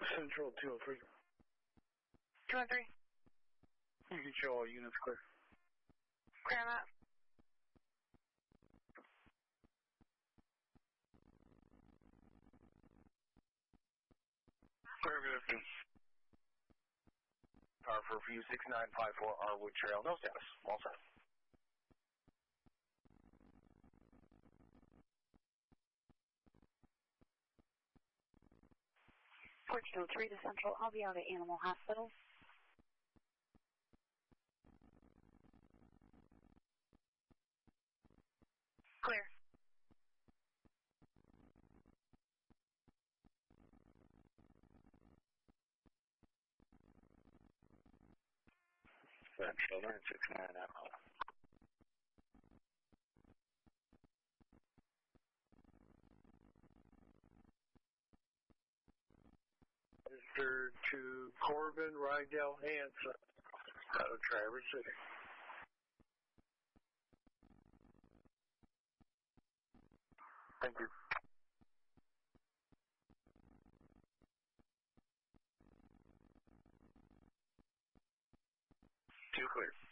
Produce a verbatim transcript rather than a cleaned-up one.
Central two oh three. two one three. You can show all units clear. Clear on that. Affirmative. Power for view six nine five four Arwood Trail. No status. All set. four two oh three to Central. I'll be out at Animal Hospital. Clear. Central nine six nine Echo. Registered to Corbin, Rydell, Hanson, out of Traverse City. Thank you. Two clear.